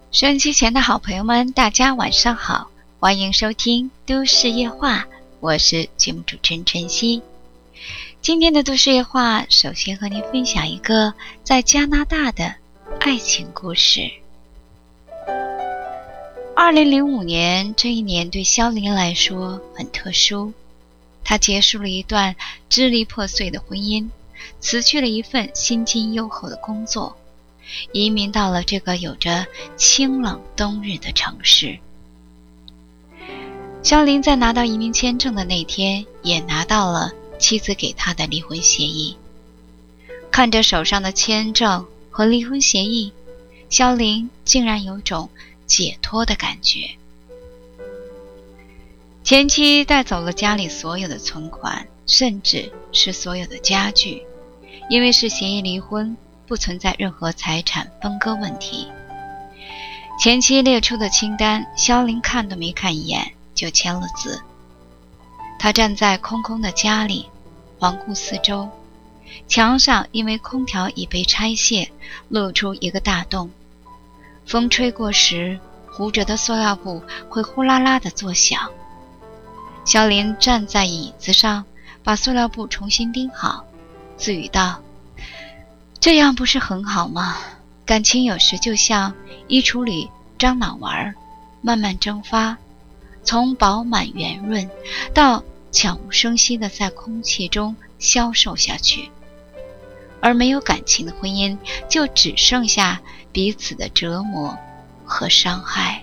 收音机前的好朋友们，大家晚上好，欢迎收听都市夜话，我是节目主持人晨曦。今天的都市夜话，首先和您分享一个在加拿大的爱情故事。2005年，这一年对肖林来说很特殊，她结束了一段支离破碎的婚姻，辞去了一份薪金优厚的工作，移民到了这个有着清冷冬日的城市。肖林在拿到移民签证的那天，也拿到了妻子给他的离婚协议。看着手上的签证和离婚协议，肖林竟然有种解脱的感觉。前妻带走了家里所有的存款，甚至是所有的家具，因为是协议离婚，不存在任何财产分割问题。前妻列出的清单，肖林看都没看一眼就签了字。他站在空空的家里，环顾四周，墙上因为空调已被拆卸，露出一个大洞。风吹过时，糊着的塑料布会呼啦啦地作响。肖林站在椅子上，把塑料布重新钉好，自语道：这样不是很好吗？感情有时就像衣橱里樟脑丸，慢慢蒸发，从饱满圆润到悄无声息地在空气中消瘦下去。而没有感情的婚姻，就只剩下彼此的折磨和伤害。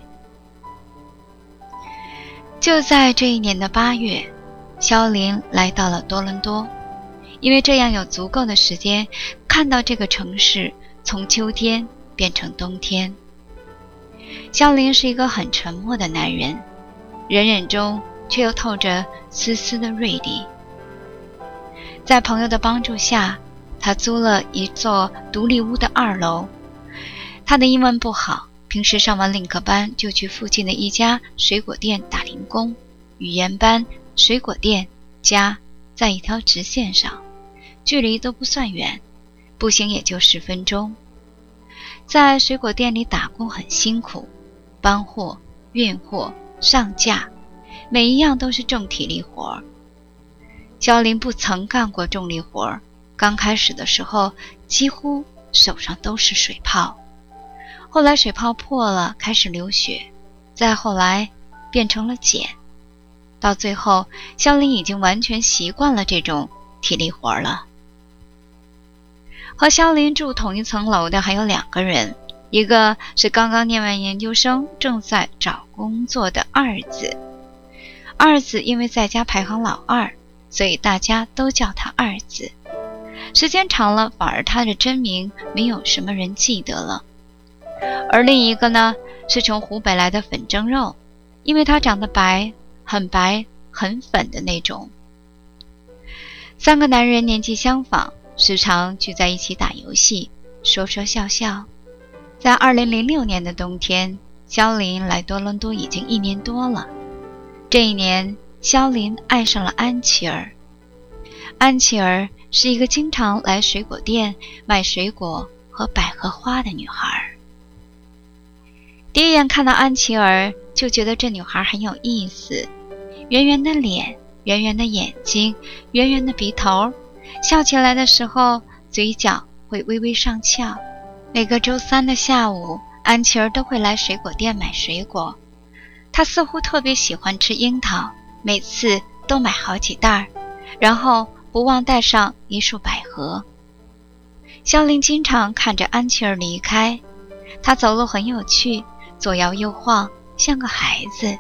就在这一年的8月，肖林来到了多伦多，因为这样有足够的时间看到这个城市从秋天变成冬天。肖林是一个很沉默的男人，忍忍中却又透着丝丝的锐利。在朋友的帮助下，他租了一座独立屋的2楼。他的英文不好，平时上完领课班就去附近的一家水果店打零工，语言班、水果店、家在一条直线上，距离都不算远，步行也就10分钟。在水果店里打工很辛苦，搬货、运货、上架，每一样都是重体力活。肖林不曾干过重力活，刚开始的时候几乎手上都是水泡，后来水泡破了开始流血，再后来变成了茧，到最后肖林已经完全习惯了这种体力活了。和肖林住同一层楼的还有2个人，一个是刚刚念完研究生正在找工作的二子。二子因为在家排行老2，所以大家都叫他二子。时间长了，反而他的真名没有什么人记得了。而另一个呢，是从湖北来的粉蒸肉，因为他长得白，很白很粉的那种。3个男人年纪相仿，时常聚在一起打游戏，说说笑笑。在2006年的冬天，肖林来多伦多已经1年多了。这一年，肖林爱上了安琪儿。安琪儿是一个经常来水果店卖水果和百合花的女孩。第一眼看到安琪儿，就觉得这女孩很有意思，圆圆的脸，圆圆的眼睛，圆圆的鼻头，笑起来的时候嘴角会微微上翘。每个周3的下午，安琪儿都会来水果店买水果。她似乎特别喜欢吃樱桃，每次都买好几袋，然后不忘带上一束百合。肖林经常看着安琪儿离开，她走路很有趣，左摇右晃，像个孩子。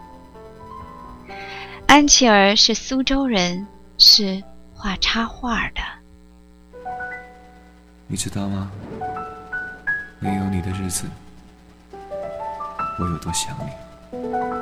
安琪儿是苏州人，是画插画的。 你知道吗？没有你的日子，我有多想你。